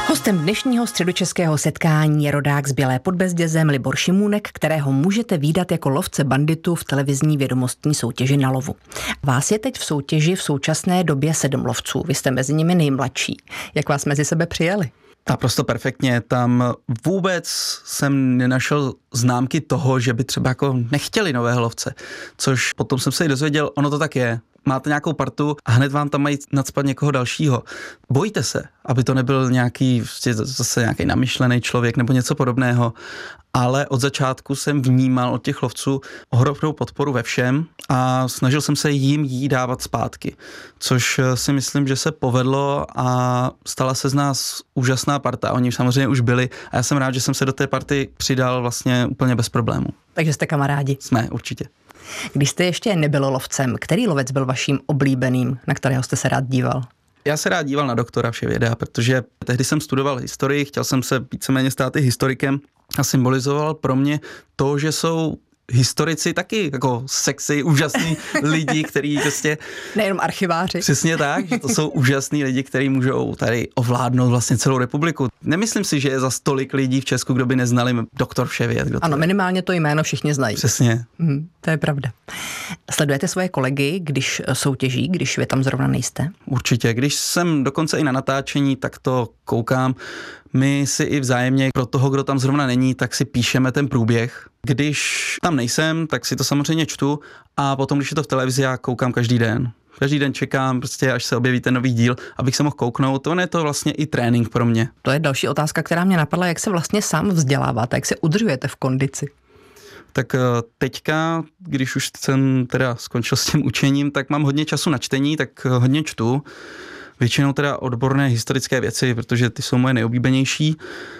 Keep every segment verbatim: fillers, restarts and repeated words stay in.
Hostem dnešního středočeského setkání je rodák z Bělé pod Bezdězem Libor Šimůnek, kterého můžete vídat jako lovce banditů v televizní vědomostní soutěži Na lovu. Vás je teď v soutěži v současné době sedm lovců, vy jste mezi nimi nejmladší. Jak vás mezi sebe přijali? Naprosto perfektně, tam vůbec jsem nenašel známky toho, že by třeba jako nechtěli nového lovce, což potom jsem se i dozvěděl, ono to tak je. Máte nějakou partu a hned vám tam mají nacpat někoho dalšího. Bojíte se, aby to nebyl nějaký, zase nějaký namyšlený člověk nebo něco podobného, ale od začátku jsem vnímal od těch lovců ohromnou podporu ve všem a snažil jsem se jim jí dávat zpátky, což si myslím, že se povedlo a stala se z nás úžasná parta. Oni samozřejmě už byli a já jsem rád, že jsem se do té party přidal vlastně úplně bez problémů. Takže jste kamarádi? Jsme, určitě. Když jste ještě nebyl lovcem, který lovec byl vaším oblíbeným, na kterého jste se rád díval? Já se rád díval na doktora Vševěda, protože tehdy jsem studoval historii, chtěl jsem se víceméně stát i historikem a symbolizoval pro mě to, že jsou historici taky jako sexy, úžasní lidi, kteří prostě... Nejenom archiváři. Přesně tak, že to jsou úžasní lidi, kteří můžou tady ovládnout vlastně celou republiku. Nemyslím si, že je za tolik lidí v Česku, kdo by neznali doktor Vševěd. Ano, minimálně to jméno všichni znají. Přesně. Hmm, to je pravda. Sledujete svoje kolegy, když soutěží, když vy tam zrovna nejste? Určitě, když jsem dokonce i na natáčení, tak to koukám. My si i vzájemně pro toho, kdo tam zrovna není, tak si píšeme ten průběh. Když tam nejsem, tak si to samozřejmě čtu a potom, když je to v televizi, já koukám každý den. Každý den čekám, prostě až se objeví ten nový díl, abych se mohl kouknout. To je to vlastně i trénink pro mě. To je další otázka, která mě napadla, jak se vlastně sám vzděláváte, jak se udržujete v kondici. Tak teďka, když už jsem teda skončil s tím učením, tak mám hodně času na čtení, tak hodně čtu. Většinou teda odborné historické věci, protože ty jsou moje nejoblíbenější.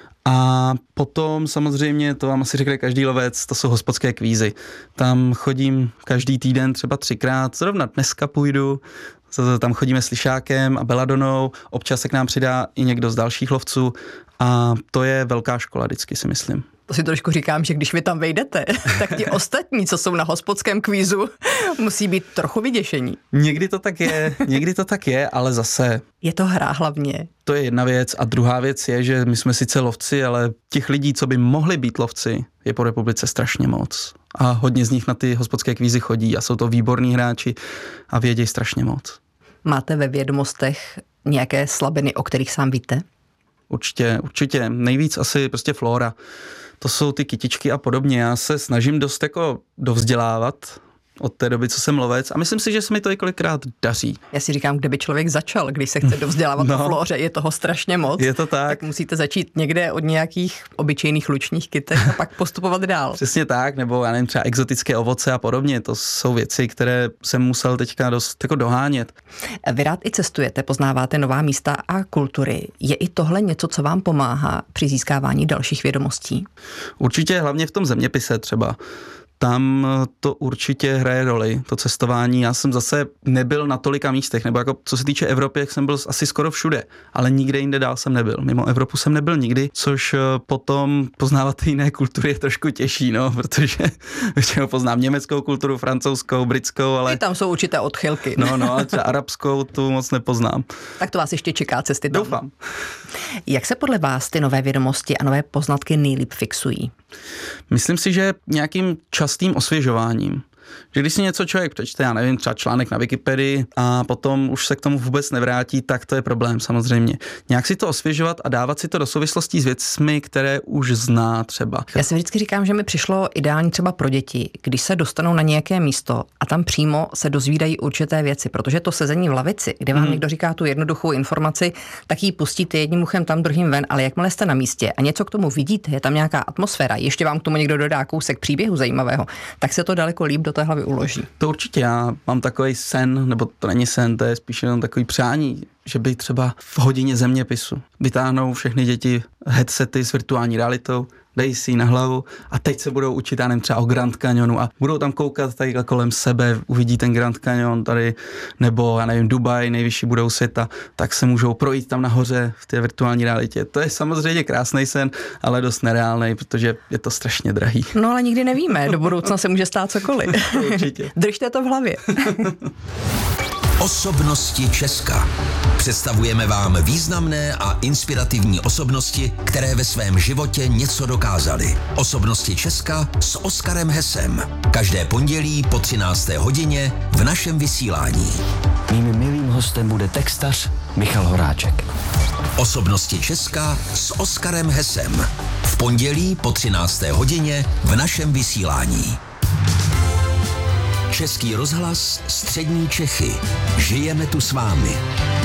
A potom samozřejmě, to vám asi řekne každý lovec, to jsou hospodské kvízy. Tam chodím každý týden třeba třikrát, zrovna dneska půjdu, tam chodíme s Lišákem a Beladonou, občas se k nám přidá i někdo z dalších lovců a to je velká škola vždycky, si myslím. To si trošku říkám, že když vy tam vejdete, tak ti ostatní, co jsou na hospodském kvízu, musí být trochu vyděšení. Někdy to tak je, někdy to tak je, ale zase... Je to hra hlavně. To je jedna věc a druhá věc je, že my jsme sice lovci, ale těch lidí, co by mohli být lovci, je po republice strašně moc. A hodně z nich na ty hospodské kvízy chodí a jsou to výborní hráči a vědějí strašně moc. Máte ve vědomostech nějaké slabiny, o kterých sám víte? Určitě, určitě. Nejvíc asi prostě flóra. To jsou ty kytičky a podobně. Já se snažím dost jako dovzdělávat od té doby, co jsem lovec a myslím si, že se mi to i kolikrát daří. Já si říkám, kde by člověk začal, když se chce dovzdělávat no, o flóře, je toho strašně moc. Je to tak. Tak musíte začít někde od nějakých obyčejných lučních kytek a pak postupovat dál. Přesně tak, nebo já nevím, třeba exotické ovoce a podobně. To jsou věci, které jsem musel teďka dost jako dohánět. Vy rád i cestujete, poznáváte nová místa a kultury. Je i tohle něco, co vám pomáhá při získávání dalších vědomostí? Určitě, hlavně v tom zeměpise třeba. Tam to určitě hraje roli, to cestování. Já jsem zase nebyl na tolika místech, nebo jako co se týče Evropy, jak jsem byl asi skoro všude, ale nikde jinde dál jsem nebyl. Mimo Evropu jsem nebyl nikdy, což potom poznávat jiné kultury je trošku těžší, no, protože většinou poznám německou kulturu, francouzskou, britskou, ale... I tam jsou určité odchylky. No, no, ale třeba arabskou tu moc nepoznám. Tak to vás ještě čeká cesty tam. Doufám. Jak se podle vás ty nové vědomosti a nové poznatky nejlíp fixují? Myslím si, že nějakým častým osvěžováním. Že když si něco člověk přečte, já nevím, třeba článek na Wikipedii a potom už se k tomu vůbec nevrátí, tak to je problém samozřejmě. Nějak si to osvěžovat a dávat si to do souvislostí s věcmi, které už zná třeba. Já si vždycky říkám, že mi přišlo ideální třeba pro děti, když se dostanou na nějaké místo a tam přímo se dozvídají určité věci, protože to sezení v lavici, kde vám hmm. někdo říká tu jednoduchou informaci, tak ji pustíte jedním uchem tam, druhým ven, ale jakmile jste na místě a něco k tomu vidíte, je tam nějaká atmosféra, ještě vám k tomu někdo dodá kousek příběhu zajímavého, tak se to daleko líp do té hlavy uloží. To určitě, já mám takový sen, nebo to není sen, to je spíš jenom takový přání, že by třeba v hodině zeměpisu vytáhnou všechny děti headsety s virtuální realitou, dají si ji na hlavu a teď se budou učit, já nevím, třeba o Grand Canyonu a budou tam koukat tady kolem sebe, uvidí ten Grand Canyon tady, nebo já nevím, Dubaj, nejvyšší budou světa, tak se můžou projít tam nahoře v té virtuální realitě. To je samozřejmě krásný sen, ale dost nereálný, protože je to strašně drahý. No ale nikdy nevíme, do budoucna se může stát cokoliv. Určitě. Držte to v hlavě. Osobnosti Česka. Představujeme vám významné a inspirativní osobnosti, které ve svém životě něco dokázaly. Osobnosti Česka s Oskarem Hesem. Každé pondělí po třinácté hodině v našem vysílání. Mým milým hostem bude textař Michal Horáček. Osobnosti Česka s Oskarem Hesem. V pondělí po třinácté hodině v našem vysílání. Český rozhlas Střední Čechy. Žijeme tu s vámi.